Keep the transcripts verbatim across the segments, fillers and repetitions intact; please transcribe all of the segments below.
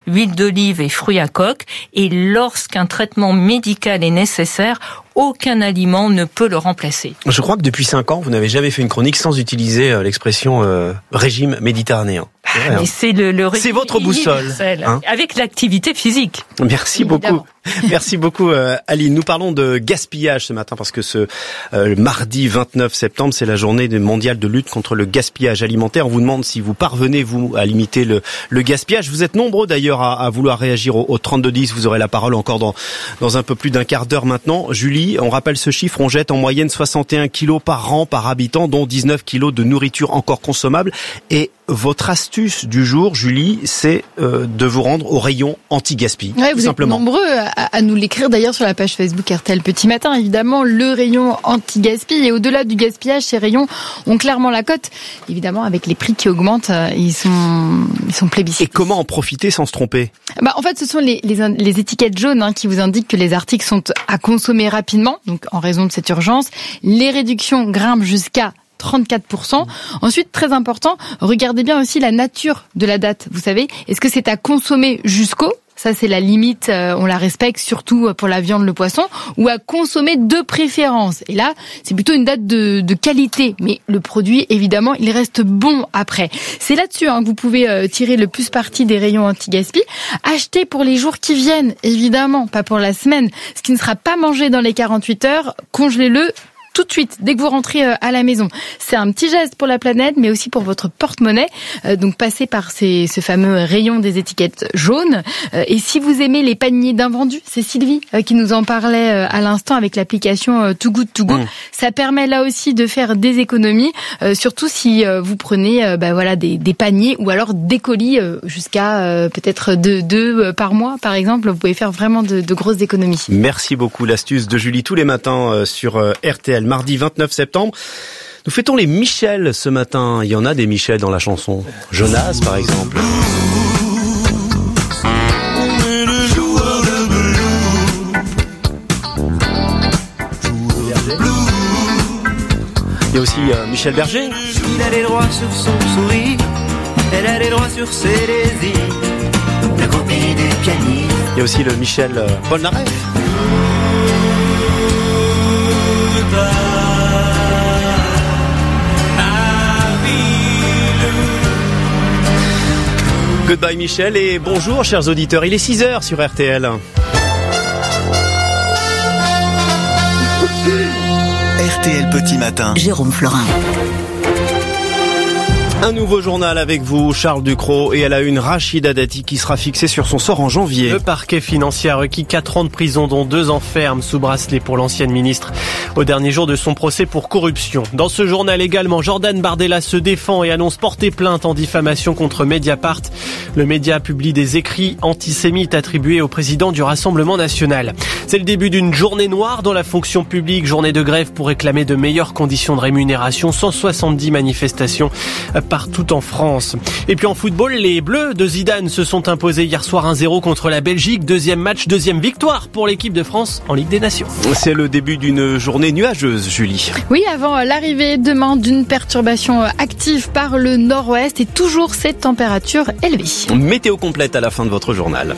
huile d'olive et fruits à coque. Et lorsqu'un traitement médical est nécessaire, aucun aliment ne peut le remplacer. Je crois que depuis cinq ans, vous n'avez jamais fait une chronique sans utiliser euh, l'expression euh, régime méditerranéen. C'est, vrai, Mais hein. c'est le, le c'est votre boussole, hein, avec l'activité physique. Merci évidemment. beaucoup. Merci beaucoup euh, Aline. Nous parlons de gaspillage ce matin parce que ce euh, mardi vingt-neuf septembre, c'est la journée mondiale de lutte contre le gaspillage alimentaire. On vous demande si vous parvenez, vous, à limiter le, le gaspillage. Vous êtes nombreux d'ailleurs à, à vouloir réagir au, au trente-deux dix. Vous aurez la parole encore dans, dans un peu plus d'un quart d'heure maintenant. Julie, on rappelle ce chiffre, on jette en moyenne soixante et un kilos par an par habitant, dont dix-neuf kilos de nourriture encore consommable. Et votre astuce du jour, Julie, c'est euh, de vous rendre au rayon anti-gaspi. Ouais, vous simplement. êtes nombreux à, à nous l'écrire d'ailleurs sur la page Facebook R T L Petit Matin. Évidemment, le rayon anti-gaspi. Et au-delà du gaspillage, ces rayons ont clairement la cote. Évidemment, avec les prix qui augmentent, ils sont, ils sont plébiscités. Et comment en profiter sans se tromper ? Bah, en fait, ce sont les, les, les étiquettes jaunes hein, qui vous indiquent que les articles sont à consommer rapidement, donc en raison de cette urgence. Les réductions grimpent jusqu'à trente-quatre pour cent. Ensuite, très important, regardez bien aussi la nature de la date. Vous savez, est-ce que c'est à consommer jusqu'au ? Ça, c'est la limite, euh, on la respecte, surtout pour la viande, le poisson, ou à consommer de préférence. Et là, c'est plutôt une date de, de qualité. Mais le produit, évidemment, il reste bon après. C'est là-dessus hein, que vous pouvez euh, tirer le plus parti des rayons anti-gaspi. Achetez pour les jours qui viennent, évidemment, pas pour la semaine. Ce qui ne sera pas mangé dans les quarante-huit heures, congelez-le tout de suite, dès que vous rentrez à la maison. C'est un petit geste pour la planète, mais aussi pour votre porte-monnaie. Euh, donc, passez par ces, ce fameux rayon des étiquettes jaunes. Euh, et si vous aimez les paniers d'invendus, c'est Sylvie euh, qui nous en parlait euh, à l'instant avec l'application euh, Too Good To Go. Mmh. Ça permet là aussi de faire des économies, euh, surtout si euh, vous prenez euh, bah, voilà, des, des paniers ou alors des colis euh, jusqu'à euh, peut-être deux, deux euh, par mois, par exemple. Vous pouvez faire vraiment de, de grosses économies. Merci beaucoup. L'astuce de Julie tous les matins euh, sur euh, R T L. Mardi vingt-neuf septembre. Nous fêtons les Michel ce matin. Il y en a des Michel dans la chanson. Jonas, par exemple. Il y a aussi euh, Michel Berger. Il a les droits sur son sourire, elle a les droits sur ses désirs. La copine des pianistes. Il y a aussi le Michel euh, Polnareff. Goodbye Michel et bonjour chers auditeurs, il est six heures sur R T L. R T L Petit Matin. Jérôme Florin. Un nouveau journal avec vous, Charles Ducrot, et à la une, Rachida Dati qui sera fixée sur son sort en janvier. Le parquet financier a requis quatre ans de prison, dont deux ans ferme sous bracelet pour l'ancienne ministre, au dernier jour de son procès pour corruption. Dans ce journal également, Jordan Bardella se défend et annonce porter plainte en diffamation contre Mediapart. Le média publie des écrits antisémites attribués au président du Rassemblement national. C'est le début d'une journée noire dans la fonction publique, journée de grève pour réclamer de meilleures conditions de rémunération, cent soixante-dix manifestations partout en France. Et puis en football, les Bleus de Zidane se sont imposés hier soir un zéro contre la Belgique. Deuxième match, deuxième victoire pour l'équipe de France en Ligue des Nations. C'est le début d'une journée nuageuse, Julie. Oui, avant l'arrivée demain d'une perturbation active par le nord-ouest et toujours cette température élevée. Météo complète à la fin de votre journal.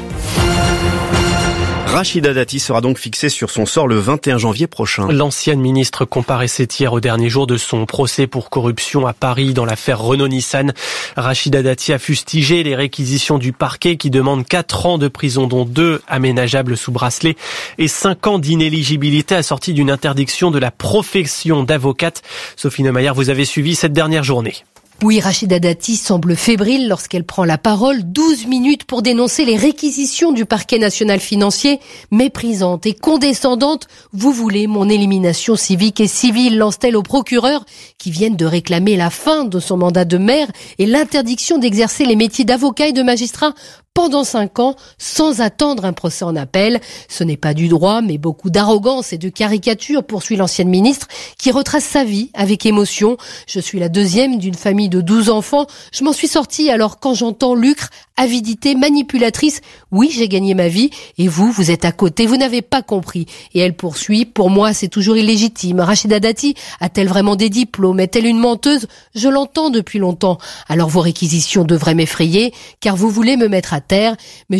Rachida Dati sera donc fixée sur son sort le vingt et un janvier prochain. L'ancienne ministre comparaissait hier au dernier jour de son procès pour corruption à Paris dans l'affaire Renault-Nissan. Rachida Dati a fustigé les réquisitions du parquet qui demande quatre ans de prison, dont deux aménageables sous bracelet et cinq ans d'inéligibilité assortie d'une interdiction de la profession d'avocate. Sophie Neumayer, vous avez suivi cette dernière journée. Oui, Rachida Dati semble fébrile lorsqu'elle prend la parole. douze minutes pour dénoncer les réquisitions du parquet national financier. Méprisante et condescendante, vous voulez mon élimination civique et civile, lance-t-elle aux procureurs qui viennent de réclamer la fin de son mandat de maire et l'interdiction d'exercer les métiers d'avocat et de magistrat pendant cinq ans, sans attendre un procès en appel. Ce n'est pas du droit, mais beaucoup d'arrogance et de caricature, poursuit l'ancienne ministre, qui retrace sa vie avec émotion. Je suis la deuxième d'une famille de douze enfants. Je m'en suis sortie, alors quand j'entends lucre, avidité, manipulatrice, oui, j'ai gagné ma vie, et vous, vous êtes à côté, vous n'avez pas compris. Et elle poursuit, pour moi, c'est toujours illégitime. Rachida Dati a-t-elle vraiment des diplômes? Est-elle une menteuse? Je l'entends depuis longtemps. Alors vos réquisitions devraient m'effrayer, car vous voulez me mettre à terre, mais